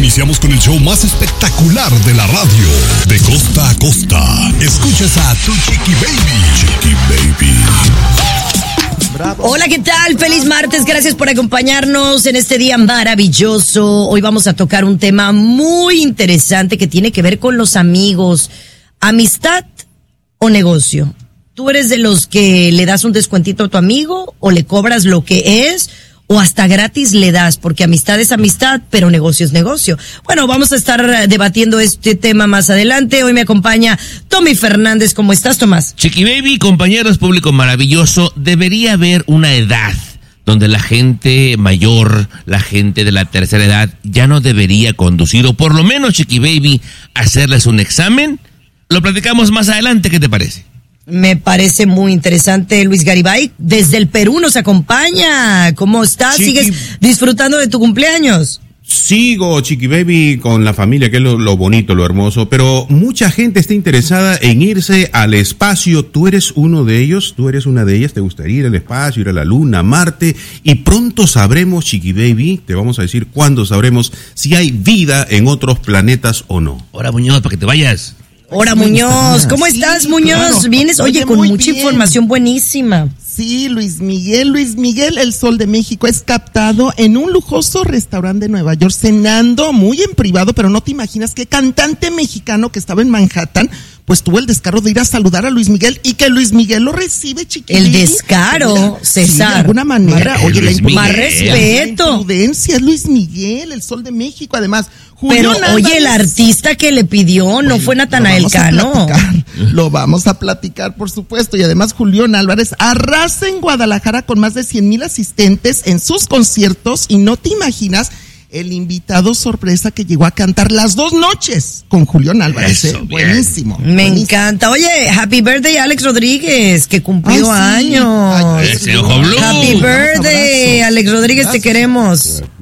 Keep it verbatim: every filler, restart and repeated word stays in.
Iniciamos con el show más espectacular de la radio, de costa a costa. Escuchas a tu Chiqui Baby. Chiqui Baby. Bravo. Hola, ¿qué tal? Feliz martes, gracias por acompañarnos en este día maravilloso. Hoy vamos a tocar un tema muy interesante que tiene que ver con los amigos. ¿Amistad o negocio? ¿Tú eres de los que le das un descuentito a tu amigo o le cobras lo que es? O hasta gratis le das, porque amistad es amistad, pero negocio es negocio. Bueno, vamos a estar debatiendo este tema más adelante. Hoy me acompaña Tommy Fernández. ¿Cómo estás, Tomás? Chiqui Baby, compañeros, público maravilloso. Debería haber una edad donde la gente mayor, la gente de la tercera edad, ya no debería conducir, o por lo menos, Chiqui Baby, hacerles un examen. Lo platicamos más adelante, ¿qué te parece? Me parece muy interesante. Luis Garibay, desde el Perú nos acompaña. ¿Cómo estás? Chiqui... ¿Sigues disfrutando de tu cumpleaños? Sigo, Chiqui Baby, con la familia, que es lo, lo bonito, lo hermoso, pero mucha gente está interesada en irse al espacio. Tú eres uno de ellos, tú eres una de ellas. ¿Te gustaría ir al espacio, ir a la luna, a Marte? Y pronto sabremos, Chiqui Baby, te vamos a decir cuándo sabremos si hay vida en otros planetas o no. Ahora, Muñoz, para que te vayas. Hola, Muñoz, ¿cómo estás, sí, Muñoz? Claro. Vienes, oye, oye con mucha bien. Información buenísima. Sí, Luis Miguel, Luis Miguel, el Sol de México, es captado en un lujoso restaurante de Nueva York, cenando muy en privado, pero no te imaginas qué cantante mexicano que estaba en Manhattan, pues tuvo el descaro de ir a saludar a Luis Miguel y que Luis Miguel lo recibe, chiquilín. El descaro, César. Sí, de alguna manera. Oye, la imprudencia, más respeto. La imprudencia, es Luis Miguel, el Sol de México, además. Julián Pero, Álvarez, oye, el artista que le pidió no bueno, fue Natanael Cano. Lo vamos a platicar, por supuesto. Y además, Julián Álvarez arrasa en Guadalajara con más de cien mil asistentes en sus conciertos. Y no te imaginas el invitado sorpresa que llegó a cantar las dos noches con Julián Álvarez. Eso, ¿eh? Buenísimo. Me buenísimo. encanta. Oye, happy birthday Alex Rodríguez, que cumplió Ay, sí. años. Ay, ese ojo blue. Happy birthday, Alex Rodríguez, gracias. Te queremos.